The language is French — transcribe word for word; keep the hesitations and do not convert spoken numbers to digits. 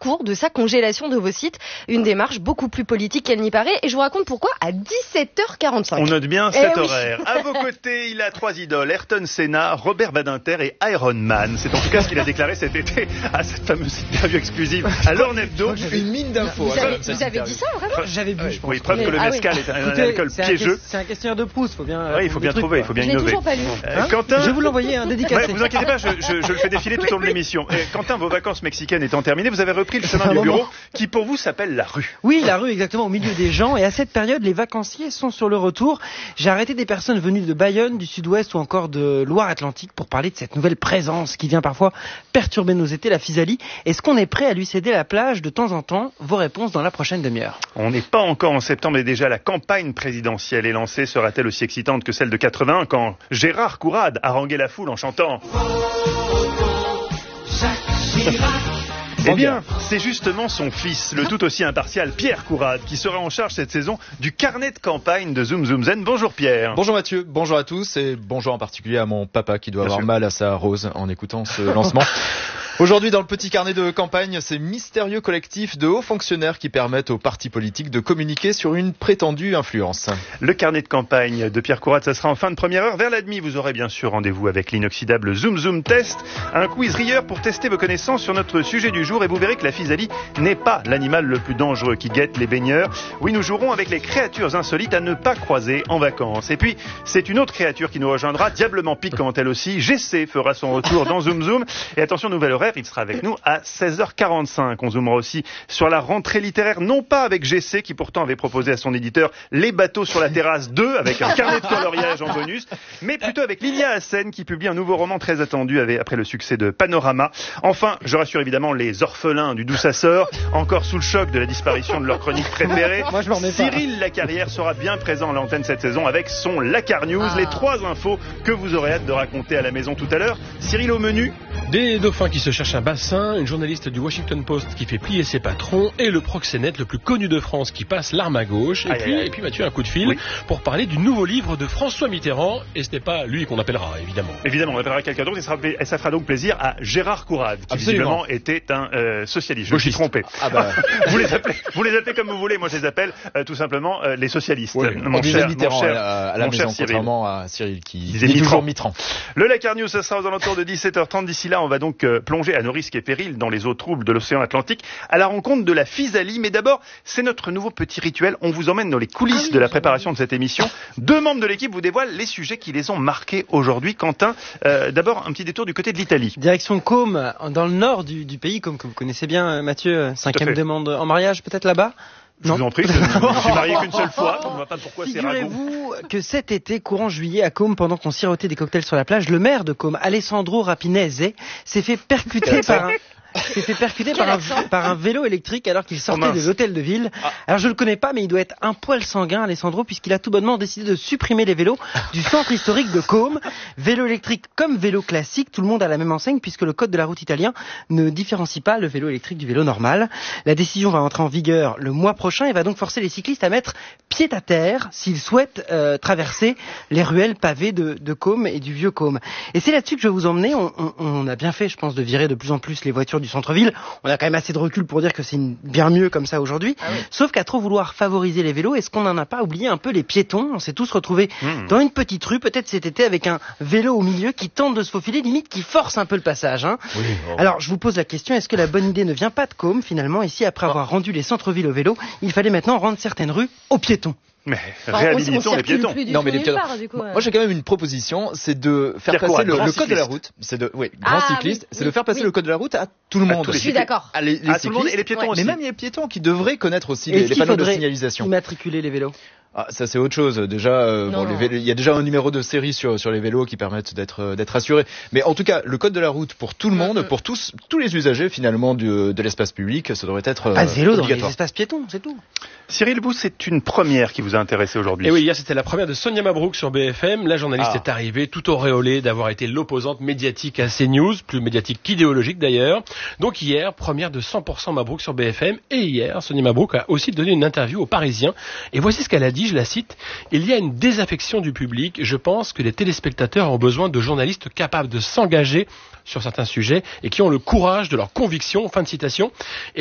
parcours de sa congélation d'ovocytes. Une démarche beaucoup plus politique qu'elle n'y paraît. Et je vous raconte pourquoi à dix-sept heures quarante-cinq. On note bien cet eh horaire. Oui. À vos côtés, il a trois idoles, Ayrton Senna, Robert Badinter et Iron Man. C'est en tout cas ce qu'il a déclaré cet été à cette fameuse interview exclusive à l'Orne Hebdo. Une mine d'infos. Vous, hein, avez, ça, vous avez dit ça vraiment? J'avais bu, Ouais, je pense. oui, preuve Mais- que le ah mescal oui. est un, un Écoutez, alcool c'est un piégeux. ques- C'est un questionnaire de Proust, faut bien. Oui, il faut bien des trucs. trouver, il faut bien Je l'ai innover. toujours pas lu. Euh, Hein Quentin, Je vais vous l'envoyer, un dédicacé. Ouais, vous inquiétez pas, je, je, je le fais défiler tout au long de l'émission. Et Quentin, vos vacances mexicaines étant terminées, vous avez repris le chemin Un du moment. bureau qui pour vous s'appelle la rue. Oui, la rue exactement au milieu des gens. Et à cette période, les vacanciers sont sur le retour. J'ai arrêté des personnes venues de Bayonne, du Sud-Ouest ou encore de Loire-Atlantique pour parler de cette nouvelle présence qui vient parfois perturber nos étés, la physalie. Est-ce qu'on est prêt à lui céder la plage de temps en temps? Vos réponses dans la prochaine demi-heure. On n'est pas encore en septembre et déjà la campagne présidentielle est lancée. Sera-t-elle aussi excitante que celle de quatre-vingt-un quand Gérard Courade haranguait la foule en chantant Eh bien, c'est justement son fils, le tout aussi impartial Pierre Courade, qui sera en charge cette saison du carnet de campagne de Zoom Zoom Zen. Bonjour Pierre. Bonjour Mathieu, bonjour à tous et bonjour en particulier à mon papa qui doit Bien avoir sûr. mal à sa rose en écoutant ce lancement. Aujourd'hui, dans le petit carnet de campagne, ces mystérieux collectifs de hauts fonctionnaires qui permettent aux partis politiques de communiquer sur une prétendue influence. Le carnet de campagne de Pierre Courade, ça sera en fin de première heure. Vers la demi, vous aurez bien sûr rendez-vous avec l'inoxydable Zoom Zoom Test, un quiz rieur pour tester vos connaissances sur notre sujet du jour et vous verrez que la physalie n'est pas l'animal le plus dangereux qui guette les baigneurs. Oui, nous jouerons avec les créatures insolites à ne pas croiser en vacances. Et puis, c'est une autre créature qui nous rejoindra, diablement piquante elle aussi. G C fera son retour dans Zoom Zoom. Et attention, nouvel horaire, il sera avec nous à seize heures quarante-cinq. On zoomera aussi sur la rentrée littéraire, non pas avec G C qui pourtant avait proposé à son éditeur Les bateaux sur la terrasse deux avec un carnet de coloriage en bonus, mais plutôt avec Lilia Hassen qui publie un nouveau roman très attendu avec, après le succès de Panorama. Enfin, je rassure évidemment les orphelins du Doux-Sasseur, encore sous le choc de la disparition de leur chronique préférée. Moi, je m'en remets pas. Cyril Lacarrière sera bien présent à l'antenne cette saison avec son Lacar News, Ah. les trois infos que vous aurez hâte de raconter à la maison tout à l'heure. Cyril, au menu, Des dauphins qui se cherchent un bassin, une journaliste du Washington Post qui fait plier ses patrons et le proxénète le plus connu de France qui passe l'arme à gauche. Et Aïe, puis, aïe, aïe. et puis Mathieu, un coup de fil Oui. pour parler du nouveau livre de François Mitterrand. Et ce n'est pas lui qu'on appellera, évidemment. évidemment, on appellera quelqu'un d'autre et ça, fera- et ça fera donc plaisir à Gérard Courade, qui Absolument. visiblement était un euh, socialiste. Je me suis Gauchiste. trompé. Ah bah, vous, les appelez, vous les appelez comme vous voulez, moi je les appelle euh, tout simplement euh, les socialistes. ouais, Mon on disait cher- Mitterrand mon cher- à, à la mon cher maison, Cyril. contrairement à Cyril qui disait dit Mitterrand. toujours Mitterrand. Le Lacar News, ça sera aux alentours de dix-sept heures trente. D'ici là, on va donc euh, plonger à nos risques et périls dans les eaux troubles de l'océan Atlantique à la rencontre de la physalie. Mais d'abord, c'est notre nouveau petit rituel. On vous emmène dans les coulisses Ah oui, de la j'ai préparation de cette émission. Deux membres de l'équipe vous dévoilent les sujets qui les ont marqués aujourd'hui. Quentin, euh, d'abord un petit détour du côté de l'Italie. Direction Côme, dans le nord du, du pays, comme que vous connaissez bien, euh, Mathieu. Cinquième fait. demande en mariage, peut-être là-bas? Je Non. vous en prie, je ne me suis marié qu'une seule fois. On ne voit pas pourquoi c'est ragoût. Figurez-vous que cet été, courant juillet, à Côme, pendant qu'on sirotait des cocktails sur la plage, le maire de Côme, Alessandro Rapinese, s'est fait percuter par un... s'est fait percuter par un, par un vélo électrique alors qu'il sortait mince. de l'hôtel de ville. Alors je le connais pas, mais il doit être un poil sanguin, Alessandro, puisqu'il a tout bonnement décidé de supprimer les vélos du centre historique de Côme. Vélo électrique comme vélo classique, tout le monde a la même enseigne puisque le code de la route italien ne différencie pas le vélo électrique du vélo normal. La décision va entrer en vigueur le mois prochain et va donc forcer les cyclistes à mettre pied à terre s'ils souhaitent euh, traverser les ruelles pavées de, de Côme et du vieux Côme. Et c'est là-dessus que je vais vous emmener. On, on, on a bien fait, je pense, de virer de plus en plus les voitures du centre-ville. On a quand même assez de recul pour dire que c'est une- bien mieux comme ça aujourd'hui. Ah oui. Sauf qu'à trop vouloir favoriser les vélos, est-ce qu'on n'en a pas oublié un peu les piétons? On s'est tous retrouvés Mmh. dans une petite rue, peut-être cet été, avec un vélo au milieu qui tente de se faufiler, limite qui force un peu le passage. Hein. Oui, oh. Alors, je vous pose la question, est-ce que la bonne idée ne vient pas de Côme, finalement, et si après avoir rendu les centres-villes au vélo, il fallait maintenant rendre certaines rues aux piétons? Mais Enfin, on- réhabilitons on les circule piétons. plus du Non, tout mais les nulle piétons- part, du coup, Moi, euh. moi, j'ai quand même une proposition, c'est de faire Pierre passer Courade, le, grand le code de la cycliste. route. C'est de, oui, grand Ah, cycliste, oui, c'est oui, de faire passer oui. le code de la route à tout le À monde. tous les Je suis d'accord. Ah, les, les À tout le monde cyclistes, et les piétons Ouais. aussi. mais même les piétons qui devraient connaître aussi Est-ce les, les qu'il panneaux de faudrait signalisation. immatriculer les vélos? Ah, ça c'est autre chose. Déjà, euh, Non, bon, les non. vélos- il y a déjà un numéro de série sur sur les vélos qui permettent d'être euh, d'être assurés. Mais en tout cas, le code de la route pour tout le monde, Mhm. pour tous tous les usagers finalement du, de l'espace public, ça devrait être euh, Pas de vélo dans les obligatoire. espaces piétons, c'est tout. Cyril, vous, c'est une première qui vous a intéressé aujourd'hui. Et oui, hier c'était la première de Sonia Mabrouk sur B F M. La journaliste Ah. est arrivée tout auréolée d'avoir été l'opposante médiatique à CNews, plus médiatique qu'idéologique d'ailleurs. Donc hier, première de cent pour cent Mabrouk sur B F M. Et hier, Sonia Mabrouk a aussi donné une interview aux Parisiens. Et voici ce qu'elle a dit, je la cite. Il y a une désaffection du public. Je pense que les téléspectateurs ont besoin de journalistes capables de s'engager sur certains sujets et qui ont le courage de leurs convictions. Fin de citation. Et